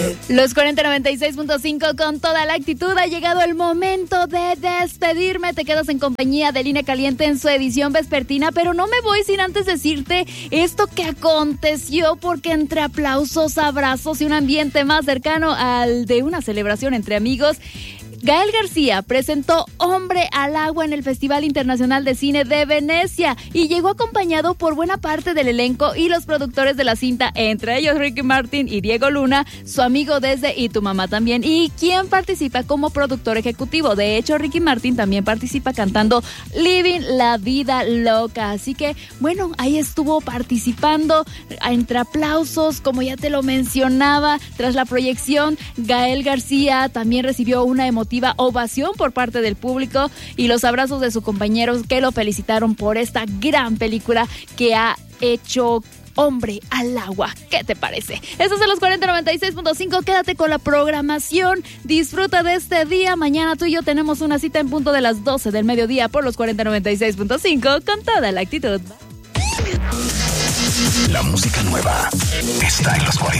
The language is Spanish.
Los 4096.5 con toda la actitud. Ha llegado el momento de despedirme. Te quedas en compañía de Línea Caliente en su edición vespertina, pero no me voy sin antes decirte esto que aconteció, porque entre aplausos, abrazos y un ambiente más cercano al de una celebración entre amigos, Gael García presentó Hombre al Agua en el Festival Internacional de Cine de Venecia y llegó acompañado por buena parte del elenco y los productores de la cinta, entre ellos Ricky Martin y Diego Luna, su amigo desde Y tu mamá también, y quien participa como productor ejecutivo. De hecho, Ricky Martin también participa cantando Living la Vida Loca. Así que, bueno, ahí estuvo participando entre aplausos, como ya te lo mencionaba. Tras la proyección, Gael García también recibió una emotiva ovación por parte del público y los abrazos de sus compañeros que lo felicitaron por esta gran película que ha hecho Hombre al Agua. ¿Qué te parece? Estos son los 4096.5. Quédate con la programación. Disfruta de este día. Mañana tú y yo tenemos una cita en punto de las 12 del mediodía por los 4096.5 con toda la actitud. La música nueva está en los 40.